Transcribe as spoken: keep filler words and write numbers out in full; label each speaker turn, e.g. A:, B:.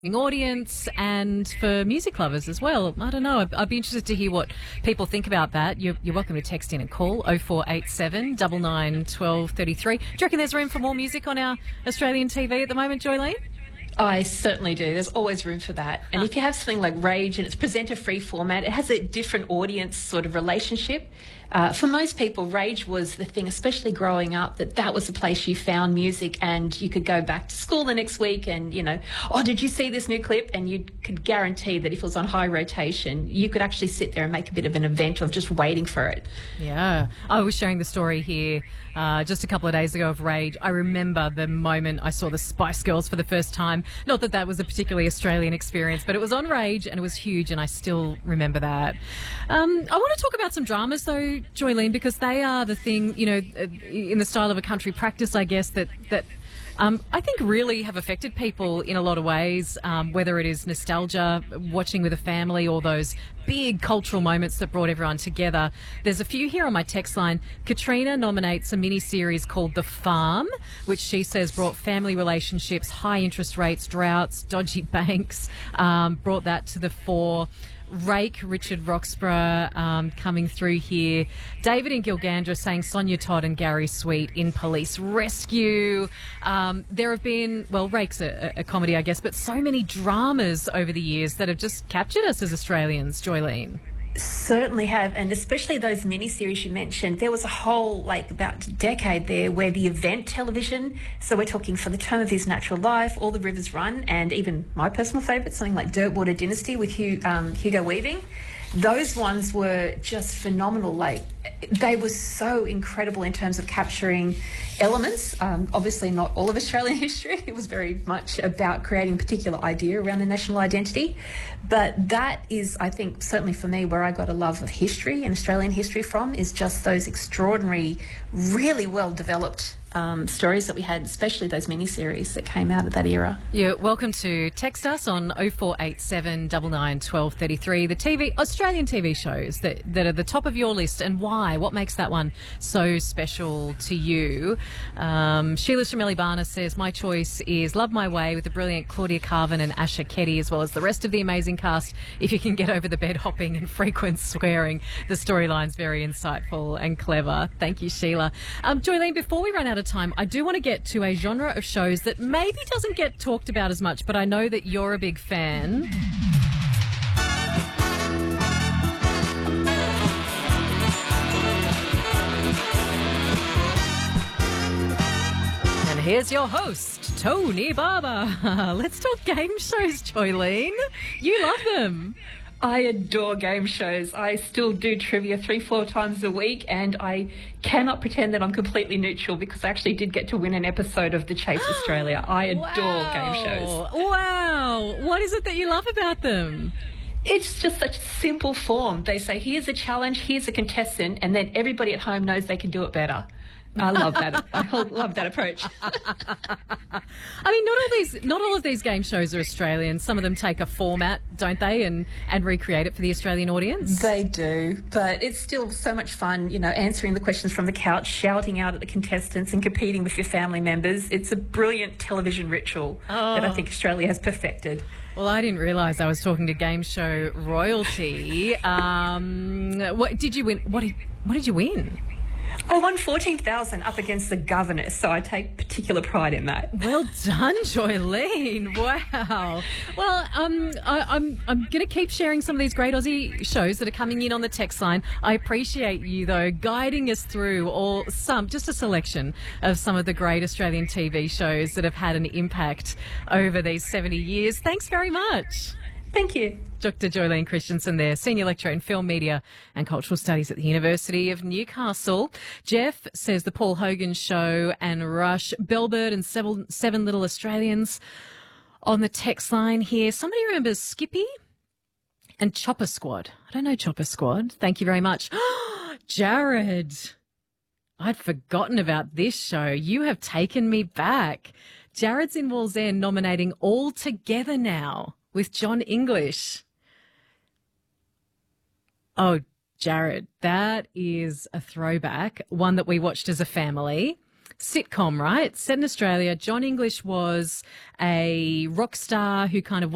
A: audience and for music lovers as well. I don't know. I'd, I'd be interested to hear what people think about that. You're, you're welcome to text in and call oh four eight seven, nine nine, one two three three. Do you reckon there's room for more music on our Australian T V at the moment, Joylene?
B: I certainly do. There's always room for that. And if you have something like Rage and it's presenter-free format, it has a different audience sort of relationship. Uh, for most people, Rage was the thing, especially growing up, that that was the place you found music and you could go back to school the next week and, you know, oh, did you see this new clip? And you could guarantee that if it was on high rotation, you could actually sit there and make a bit of an event of just waiting for it.
A: Yeah. I was sharing the story here uh, just a couple of days ago of Rage. I remember the moment I saw the Spice Girls for the first time. Not that that was a particularly Australian experience, but it was on Rage and it was huge and I still remember that. Um, I want to talk about some dramas though, Joylene, because they are the thing, you know, in the style of a country practice, I guess, that, that um, I think really have affected people in a lot of ways, um, whether it is nostalgia, watching with a family, or those big cultural moments that brought everyone together. There's a few here on my text line. Katrina nominates a mini-series called The Farm, which she says brought family relationships, high interest rates, droughts, dodgy banks, um, brought that to the fore. Rake, Richard Roxburgh, um, coming through here. David in Gilgandra saying Sonia Todd and Gary Sweet in Police Rescue. Um, there have been, well, Rake's a, a comedy, I guess, but so many dramas over the years that have just captured us as Australians, Joylene.
B: Certainly have, and especially those miniseries you mentioned. There was a whole, like, about a decade there where the event television, so we're talking For the Term of His Natural Life, All the Rivers Run, and even my personal favourite, something like Dirtwater Dynasty with Hugh, um, Hugo Weaving. Those ones were just phenomenal. Like, they were so incredible in terms of capturing elements. Um, obviously not all of Australian history. It was very much about creating a particular idea around the national identity. But that is, I think, certainly for me, where I got a love of history and Australian history from, is just those extraordinary, really well-developed Um, stories that we had, especially those miniseries that came out of that era.
A: You're welcome to text us on oh four eight seven, nine nine, one two three three. The T V, Australian T V shows that, that are the top of your list and why. What makes that one so special to you? Um, Sheila Shrameli-Barner says, my choice is Love My Way with the brilliant Claudia Carvin and Asha Keddy, as well as the rest of the amazing cast. If you can get over the bed hopping and frequent swearing, the storyline's very insightful and clever. Thank you, Sheila. Um, Joylene, before we run out of time, I do want to get to a genre of shows that maybe doesn't get talked about as much, but I know that you're a big fan. And here's your host, Tony Barber. Let's talk game shows, Joylene. You love them.
B: I adore game shows. I still do trivia three, four times a week, and I cannot pretend that I'm completely neutral because I actually did get to win an episode of The Chase Australia. I adore
A: Wow.
B: game shows.
A: Wow. What is it that you love about them?
B: It's just such simple form. They say, here's a challenge, here's a contestant, and then everybody at home knows they can do it better. I love that. I love that approach.
A: I mean, not all these, not all of these game shows are Australian. Some of them take a format, don't they, and, and recreate it for the Australian audience?
B: They do, but it's still so much fun, you know, answering the questions from the couch, shouting out at the contestants and competing with your family members. It's a brilliant television ritual
A: Oh.
B: that I think Australia has perfected.
A: Well, I didn't realise I was talking to game show royalty. Um, what did you win? What did, what did you win?
B: I won fourteen thousand up against the governor, so I take particular pride in that.
A: Well done, Joylene. Wow. Well, um, I, I'm I'm going to keep sharing some of these great Aussie shows that are coming in on the text line. I appreciate you, though, guiding us through all some, just a selection of some of the great Australian T V shows that have had an impact over these seventy years. Thanks very much.
B: Thank you.
A: Doctor Joylene Christensen there, Senior Lecturer in Film, Media and Cultural Studies at the University of Newcastle. Jeff says The Paul Hogan Show and Rush, Bellbird and Seven, Seven Little Australians on the text line here. Somebody remembers Skippy and Chopper Squad. I don't know Chopper Squad. Thank you very much. Jared, I'd forgotten about this show. You have taken me back. Jared's in Wallsend nominating All Together Now with John English. Oh, Jared, that is a throwback, one that we watched as a family. Sitcom, right? Set in Australia. John English was a rock star who kind of